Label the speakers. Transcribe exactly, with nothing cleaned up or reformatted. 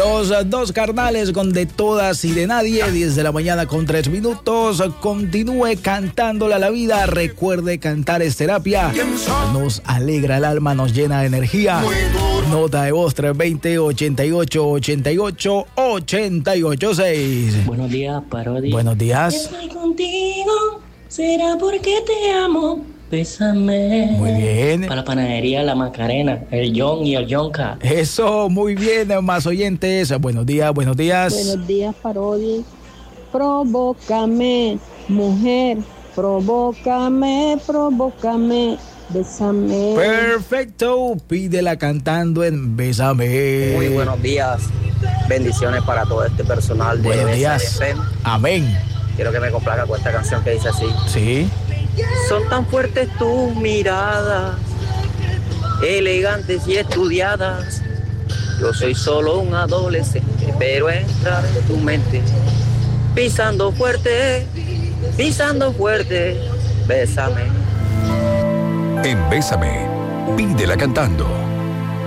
Speaker 1: Los dos carnales con De Todas y de Nadie, diez de la mañana con tres minutos. Continúe cantándole a la vida. Recuerde, cantar es terapia. Nos alegra el alma, nos llena de energía. Nota de voz tres dos cero, ochenta y ocho, ochenta y ocho, ochenta y ocho seis.
Speaker 2: Buenos días, Parodi.
Speaker 1: Buenos días.
Speaker 2: Estoy contigo, será porque te amo. Bésame.
Speaker 1: Muy bien.
Speaker 2: Para la panadería La Macarena, el John y el Jonka.
Speaker 1: Eso, muy bien, más oyentes. Buenos días, buenos días.
Speaker 3: Buenos días, Parodi. Provócame, mujer, provócame, provócame, bésame.
Speaker 1: Perfecto, pídela cantando en Bésame.
Speaker 4: Muy buenos días, bendiciones para todo este personal de
Speaker 1: Buenos días.
Speaker 4: F M.
Speaker 1: Amén.
Speaker 4: Quiero que me complaca con esta canción que dice así.
Speaker 1: Sí.
Speaker 4: Son tan fuertes tus miradas, elegantes y estudiadas. Yo soy solo un adolescente, pero entrar en tu mente. Pisando fuerte, pisando fuerte, bésame.
Speaker 5: En Bésame, pídela cantando.